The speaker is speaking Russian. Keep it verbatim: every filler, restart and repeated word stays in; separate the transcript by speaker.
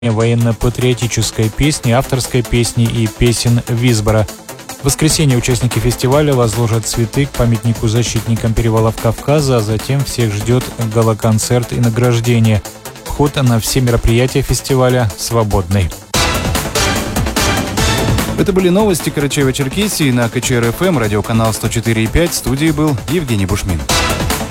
Speaker 1: военно-патриотической песни, авторской песни и песен Визбора. В воскресенье участники фестиваля возложат цветы к памятнику защитникам перевалов Кавказа, а затем всех ждет гала-концерт и награждение. Вход на все мероприятия фестиваля свободный.
Speaker 2: Это были новости Карачаево-Черкесии на ка че эр эф эм, радиоканал сто четыре и пять. В студии был Евгений Бушмин.